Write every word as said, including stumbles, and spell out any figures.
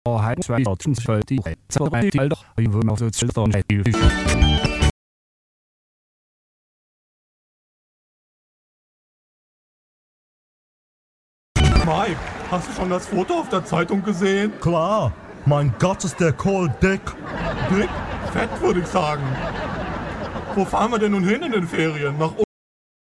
Mike, hast du schon das Foto auf der Zeitung gesehen? Klar, mein Gott, ist der Kohl dick. Dick? Fett, würde ich sagen. Wo fahren wir denn nun hin in den Ferien? Nach